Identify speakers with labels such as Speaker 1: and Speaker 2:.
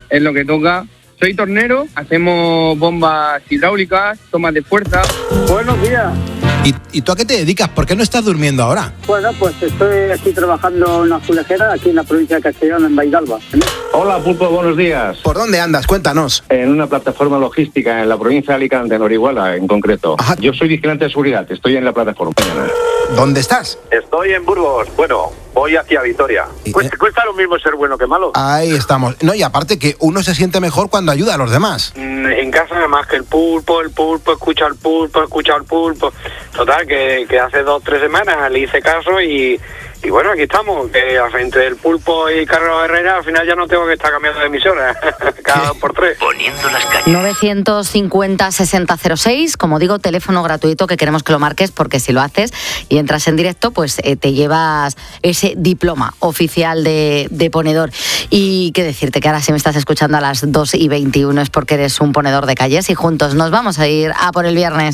Speaker 1: es lo que toca. Soy tornero, hacemos bombas hidráulicas, tomas de fuerza.
Speaker 2: Buenos días.
Speaker 3: ¿Y tú a qué te dedicas? ¿Por qué no estás durmiendo ahora?
Speaker 2: Bueno, pues estoy aquí trabajando en una azulejera, aquí en la provincia de Castellón, en Baidalba.
Speaker 4: Hola, Pulpo, buenos días.
Speaker 3: ¿Por dónde andas? Cuéntanos.
Speaker 4: En una plataforma logística en la provincia de Alicante, en Orihuela, en concreto.
Speaker 3: Ajá.
Speaker 4: Yo soy vigilante de seguridad, estoy en la plataforma.
Speaker 3: ¿Dónde estás?
Speaker 5: Estoy en Burgos. Bueno, voy hacia Vitoria. Pues cuesta lo mismo ser bueno que malo.
Speaker 3: Ahí estamos. No, y aparte que uno se siente mejor cuando ayuda a los demás.
Speaker 5: En casa nada más que el pulpo, escucha el pulpo. Total, que hace 2 o 3 semanas le hice caso y bueno, aquí estamos, que entre el pulpo y Carlos Herrera al final ya no tengo que estar cambiando de emisora cada 2 por 3.
Speaker 6: Poniendo las calles.
Speaker 7: 950-6006, como digo, teléfono gratuito que queremos que lo marques porque si lo haces y entras en directo, pues te llevas ese diploma oficial de ponedor. Y qué decirte que ahora si me estás escuchando a las 2:21 es porque eres un ponedor de calles y juntos nos vamos a ir a por el viernes.